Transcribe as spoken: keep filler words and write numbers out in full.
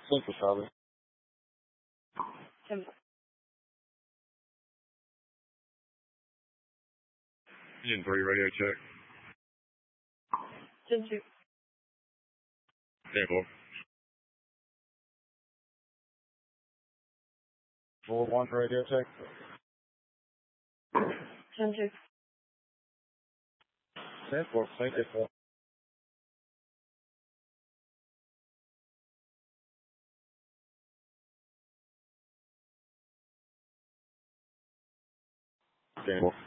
Central Charlie. ten Engine three, radio check. ten two. ten four. four one, radio check. ten two. ten four, thank you, four. ten four.